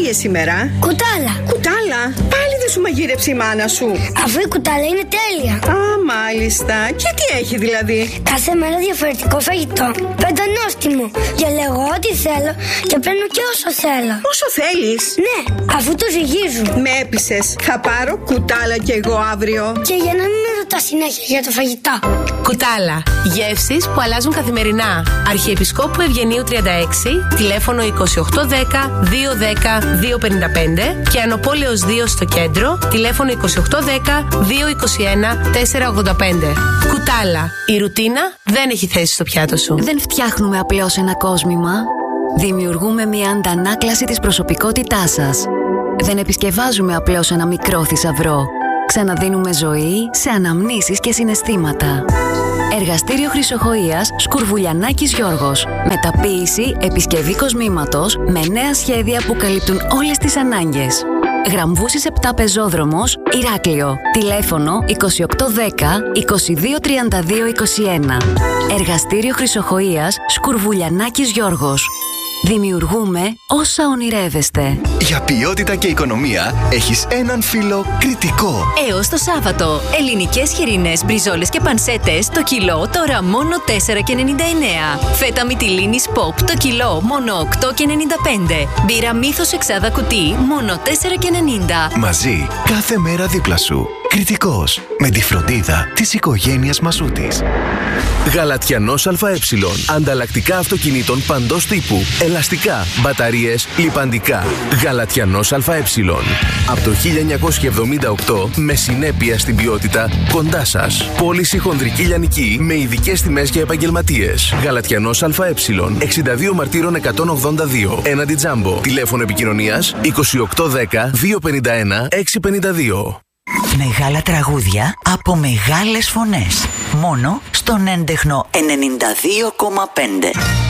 πήγες σήμερα? Κουτάλα. Κουτάλα? Πάλι δεν σου μαγείρεψε η μάνα σου? Αφού η κουτάλα είναι τέλεια. Α, μάλιστα. Και τι έχει δηλαδή? Κάθε μέρα διαφορετικό φαγητό. Πεντανόστιμο. Διαλέγω ό,τι θέλω και παίρνω και όσο θέλω. Όσο θέλεις? Ναι, αφού το ζυγίζουν. Με έπεισες. Θα πάρω κουτάλα κι εγώ αύριο. Και για να μην με ρωτά συνέχεια για το φαγητό. Κουτάλα. Γεύσεις που αλλάζουν καθημερινά. Αρχιεπισκόπου Ευγενίου 36, τηλέφωνο 2810 210 255 και Ανοπόλεως 2 στο κέντρο, τηλέφωνο 2810 221 485. Κουτάλα. Η ρουτίνα δεν έχει θέση στο πιάτο σου. Δεν φτιάχνουμε απλώς ένα κόσμημα. Δημιουργούμε μια αντανάκλαση της προσωπικότητάς σας. Δεν επισκευάζουμε απλώς ένα μικρό θησαυρό. Ξαναδίνουμε ζωή σε αναμνήσεις και συναισθήματα. Εργαστήριο Χρυσοχοΐας Σκουρβουλιανάκης Γιώργος. Μεταποίηση, επισκευή κοσμήματος με νέα σχέδια που καλύπτουν όλες τις ανάγκες. Γραμβούσης 7 Πεζόδρομος, Ηράκλειο. Τηλέφωνο 2810 2232 21. Εργαστήριο Χρυσοχοΐας Σκουρβουλιανάκης Γιώργος. Δημιουργούμε όσα ονειρεύεστε. Για ποιότητα και οικονομία έχεις έναν φίλο Κρητικό. Έως το Σάββατο, ελληνικές χοιρινές, μπριζόλες και πανσέτες το κιλό τώρα μόνο 4,99. Φέτα μυτιλίνης Pop το κιλό μόνο 8,95. Μπύρα Μύθος εξάδα κουτί μόνο 4,90. Μαζί, κάθε μέρα δίπλα σου. Κρητικός, με τη φροντίδα της οικογένειας Μασούτης. Γαλατιανός ΑΕ. Ανταλλακτικά αυτοκινήτων παντός τύπου. Ελαστικά, μπαταρίες, λιπαντικά. Γαλατιανός ΑΕ. Από το 1978 με συνέπεια στην ποιότητα κοντά σας. Πώληση χονδρική λιανική με ειδικές τιμές για επαγγελματίες. Γαλατιανός ΑΕ. 62 Μαρτύρων 182. Έναντι Τζάμπο. Τηλέφωνο επικοινωνίας 2810 251 652. Μεγάλα τραγούδια από μεγάλες φωνές. Μόνο στον έντεχνο 92,5.